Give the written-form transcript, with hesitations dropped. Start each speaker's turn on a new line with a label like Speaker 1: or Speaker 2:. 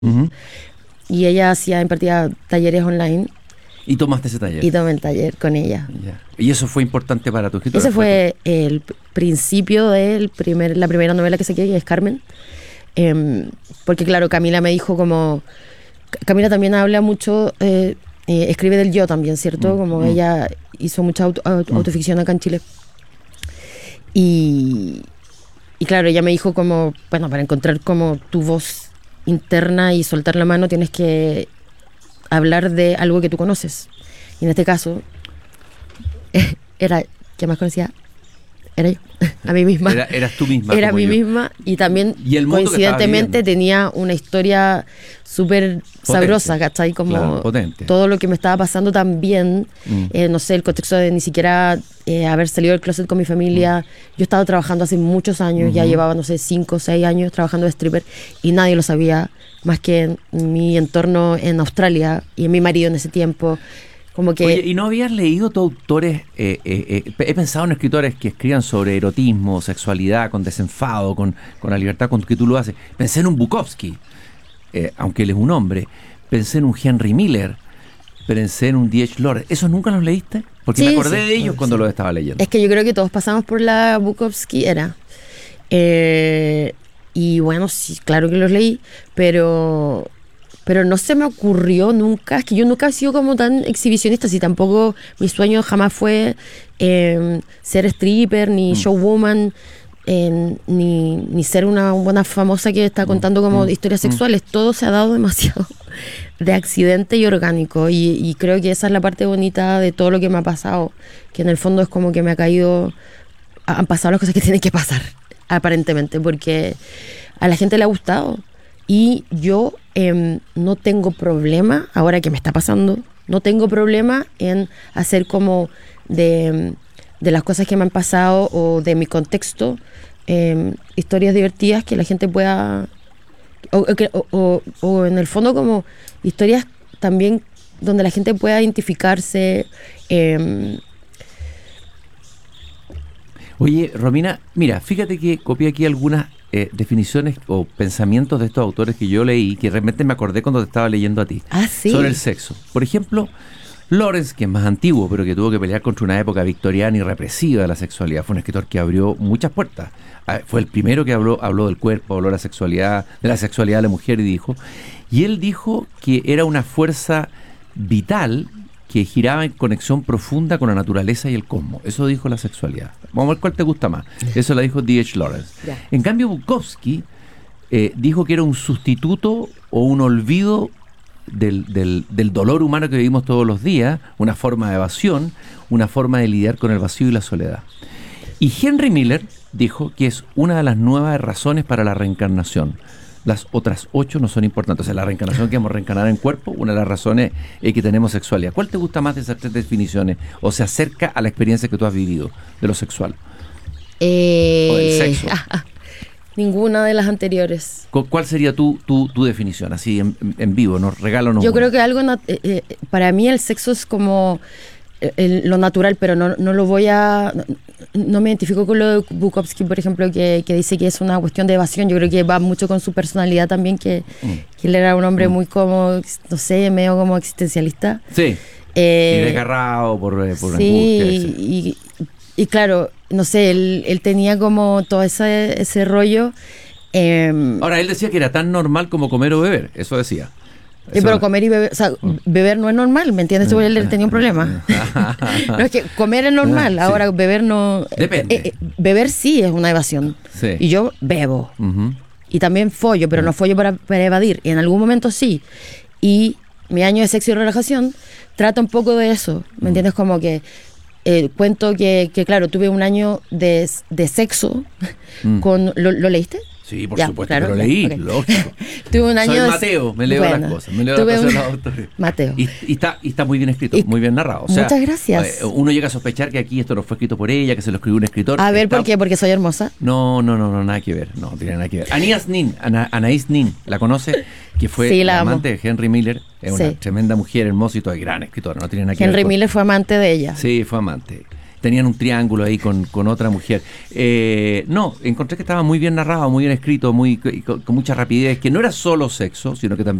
Speaker 1: Ujú.
Speaker 2: y ella impartía talleres online
Speaker 1: Y tomaste ese taller.
Speaker 2: y tomé el taller con ella.
Speaker 1: Ya. Y eso fue importante para tu escritura.
Speaker 2: Ese fue el principio de la primera novela que saqué, que es Carmen. Porque claro, Camila me dijo como... Camila también habla mucho, escribe del yo también, ¿cierto? Como ella hizo mucha autoficción acá en Chile. Y claro, ella me dijo como, bueno, para encontrar como tu voz interna y soltar la mano tienes que hablar de algo que tú conoces. Y en este caso, era, ¿quién más conocía? Era yo, a mí misma.
Speaker 1: Eras tú misma.
Speaker 2: Era
Speaker 1: como
Speaker 2: mí
Speaker 1: yo.
Speaker 2: misma y también
Speaker 1: Y el mundo que
Speaker 2: coincidentemente
Speaker 1: estabas
Speaker 2: tenía una historia súper sabrosa, ¿cachai? Como
Speaker 1: Claro, potente.
Speaker 2: todo lo que me estaba pasando también, no sé, el contexto de ni siquiera haber salido del closet con mi familia. Yo estaba trabajando hace muchos años, ya llevaba, no sé, 5 o 6 años trabajando de stripper y nadie lo sabía, más que en mi entorno en Australia y en mi marido en ese tiempo. Como que...
Speaker 1: Oye, ¿y no habías leído tú autores? He pensado en escritores que escriban sobre erotismo, sexualidad, con desenfado, con la libertad con que tú lo haces. Pensé en un Bukowski, aunque él es un hombre. Pensé en un Henry Miller. Pensé en un D.H. Lawrence. ¿Esos nunca los leíste? Porque
Speaker 2: Sí,
Speaker 1: me acordé
Speaker 2: sí,
Speaker 1: de ellos cuando
Speaker 2: sí.
Speaker 1: los estaba leyendo.
Speaker 2: Es que yo creo que todos pasamos por la Bukowski era. Y bueno, sí, claro que los leí, pero no se me ocurrió nunca. Es que yo nunca he sido como tan exhibicionista, y tampoco mi sueño jamás fue ser stripper, ni showwoman, ni ser una buena famosa que está contando como historias sexuales. Todo se ha dado demasiado de accidente y orgánico, y creo que esa es la parte bonita de todo lo que me ha pasado, que en el fondo es como que me ha caído, han pasado las cosas que tienen que pasar, aparentemente, porque a la gente le ha gustado. Y yo no tengo problema, ahora que me está pasando, no tengo problema en hacer como de las cosas que me han pasado o de mi contexto, historias divertidas que la gente pueda, o en el fondo como historias también donde la gente pueda identificarse.
Speaker 1: Oye, Romina, mira, fíjate que copié aquí algunas definiciones o pensamientos de estos autores que yo leí, que realmente me acordé cuando te estaba leyendo a ti,
Speaker 2: Sí.
Speaker 1: sobre el sexo. Por ejemplo, Lawrence, que es más antiguo, pero que tuvo que pelear contra una época victoriana y represiva de la sexualidad, fue un escritor que abrió muchas puertas. Fue el primero que habló del cuerpo, habló de la sexualidad de la mujer y él dijo que era una fuerza vital que giraba en conexión profunda con la naturaleza y el cosmos. Eso dijo la sexualidad. Vamos a ver cuál te gusta más. Eso la dijo D.H. Lawrence.
Speaker 2: Ya.
Speaker 1: En cambio, Bukowski dijo que era un sustituto o un olvido del dolor humano que vivimos todos los días, una forma de evasión, una forma de lidiar con el vacío y la soledad. Y Henry Miller dijo que es una de las nuevas razones para la reencarnación. Las otras 8 no son importantes. O sea, la reencarnación que vamos a reencarnar en cuerpo, una de las razones es que tenemos sexualidad. ¿Cuál te gusta más de esas 3 definiciones? ¿O se acerca a la experiencia que tú has vivido de lo sexual? O del sexo.
Speaker 2: Ninguna de las anteriores.
Speaker 1: ¿Cuál sería tu definición? Así en vivo, nos regálanos
Speaker 2: Yo
Speaker 1: una.
Speaker 2: creo que algo para mí el sexo es como lo natural, pero no lo voy a... No me identifico con lo de Bukowski, por ejemplo, que dice que es una cuestión de evasión. Yo creo que va mucho con su personalidad también, que él era un hombre muy como, no sé, medio como existencialista.
Speaker 1: Sí. Y desgarrado por
Speaker 2: sí, y claro, no sé, él tenía como todo ese rollo.
Speaker 1: Ahora, él decía que era tan normal como comer o beber, eso decía.
Speaker 2: Pero comer y beber, o sea, beber no es normal, ¿me entiendes? Él tenía un problema. No, es que comer es normal, ahora
Speaker 1: sí.
Speaker 2: beber no...
Speaker 1: Depende.
Speaker 2: Beber sí es una evasión.
Speaker 1: Sí.
Speaker 2: Y yo bebo.
Speaker 1: Uh-huh.
Speaker 2: Y también follo, pero no follo para evadir. Y en algún momento sí. Y mi año de sexo y relajación trata un poco de eso, ¿me entiendes? Como que cuento que, claro, tuve un año de sexo con... ¿Lo leíste?
Speaker 1: Sí, por
Speaker 2: Ya,
Speaker 1: supuesto,
Speaker 2: claro,
Speaker 1: pero
Speaker 2: ya,
Speaker 1: leí,
Speaker 2: okay.
Speaker 1: lógico.
Speaker 2: Tuve un año
Speaker 1: Soy
Speaker 2: de...
Speaker 1: Mateo, me leo las cosas, me leo las cosas de los autores.
Speaker 2: Mateo.
Speaker 1: Y está muy bien escrito, muy bien narrado. O sea,
Speaker 2: muchas gracias.
Speaker 1: Uno llega a sospechar que aquí esto no fue escrito por ella, que se lo escribió un escritor.
Speaker 2: A ver, ¿por qué? ¿Porque soy hermosa?
Speaker 1: No, nada que ver, no tiene nada que ver. Anaïs Nin, ¿la conoce? Que fue
Speaker 2: Sí,
Speaker 1: la
Speaker 2: amo.
Speaker 1: amante de Henry Miller, es una
Speaker 2: Sí.
Speaker 1: tremenda mujer, hermosa y toda gran escritora, no tiene nada que ver.
Speaker 2: Henry Miller fue amante de ella.
Speaker 1: Sí, fue amante. tenían un triángulo ahí con otra mujer. No, encontré que estaba muy bien narrado, muy bien escrito, con mucha rapidez, que no era solo sexo, sino que también